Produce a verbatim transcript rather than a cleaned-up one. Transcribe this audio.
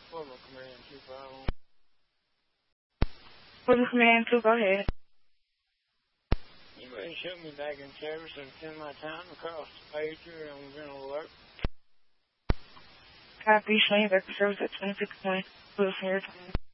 Former Command two five one. Former Command two, go ahead. You ready to show me back in service and send my time across the pager and we're going to alert? Copy, showing back in service at twenty-six point two from your time.